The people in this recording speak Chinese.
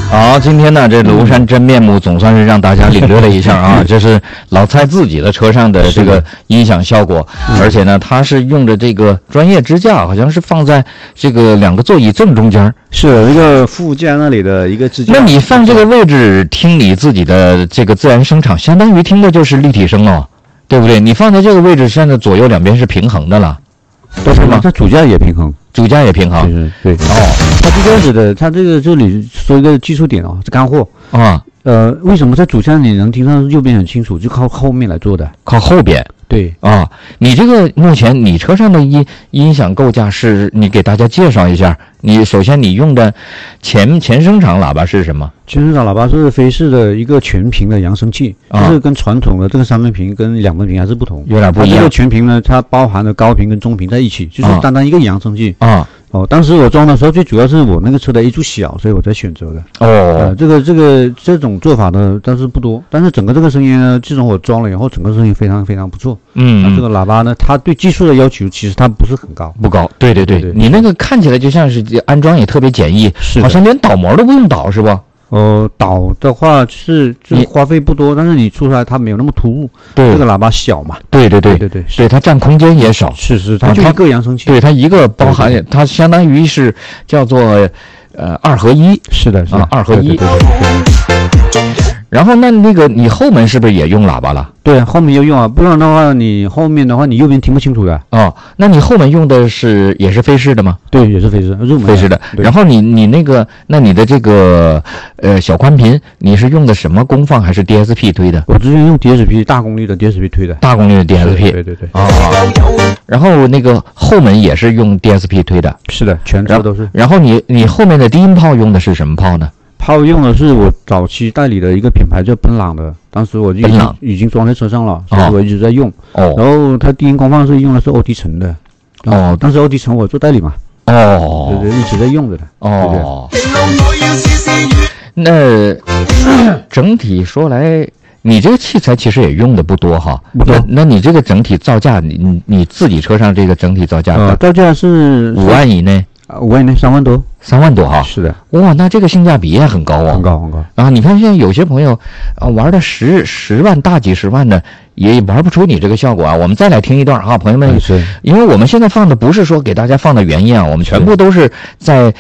好，今天呢，这庐山真面目总算是让大家领略了一下啊，这是老蔡自己的车上的这个音响效果，而且呢，它是用着这个专业支架，好像是放在这个2个座椅正中间， 是一个副驾那里的一个支架。 那你放这个位置听你自己的这个自然声场，相当于听的就是立体声哦，对不对？你放在这个位置，现在左右两边是平衡的了， 都是吗？它主驾也平衡。 主驾也平衡， 对哦，它最开始的，它这里说一个技术点哦，是干货啊。 为什么在主驾你能听上右边很清楚，就靠后面来做的， 靠后边。 对啊，你这个目前你车上的音响构架是，你给大家介绍一下。你首先你用的前声场喇叭是什么？ 前声场喇叭是飞士的一个全屏的扬声器，就是跟传统的这个3分屏跟2分屏还是不同， 有点不一样。 这个全屏呢，它包含了高频跟中频在一起，就是单单一个扬声器啊。 哦，当时我装的时候，最主要是我那个车的 A 柱小，所以我才选择的。 哦， 这种做法呢，但是不多。但是整个这个声音呢，自从我装了以后，整个声音非常非常不错。那这个喇叭呢，它对技术的要求其实它不是很高， 不高。对，你那个看起来就像是安装也特别简易，好像连导模都不用导，是吧？ 导的话就是花费不多，但是你出来它没有那么突兀。对，这个喇叭小嘛。对， 它占空间也少。 是，它就一个扬声器。 对，它一个包含，它相当于是叫做2合1。 是的啊，2合1。然后那个你后门是不是也用喇叭了？ 对，后面要用啊，不然的话你后面的话你右边听不清楚的。 哦，那你后门用的也是飞士的吗？ 对，也是飞士，入门飞士的。然后你那个，那你的这个小宽频，你是用的什么功放还是 DSP 推的？ 我之前用 DSP 大功率的 DSP 推的。 大功率的 DSP。 对。 然后那个后门也是用 DSP 推的。 是的，全车都是。 然后你后面的低音炮用的是什么炮呢？ 炮用的是我早期代理的一个品牌叫奔朗的，当时我已经装在车上了，所以我一直在用。然后它低音功放是用的是欧迪城的。当时欧迪城我做代理嘛。对，一直在用着的。 那整体说来，你这个器材其实也用的不多哈。那你这个整体造价，你自己车上这个整体造价？ 造价是 5万以内。 5万以内，3万多 ，3万多哈。 是的， 哇，那这个性价比也很高啊， 很高。 啊，你看现在有些朋友玩的10万大几十万的也玩不出你这个效果啊。我们再来听一段啊，朋友们，因为我们现在放的不是说给大家放的原音啊，我们全部都是在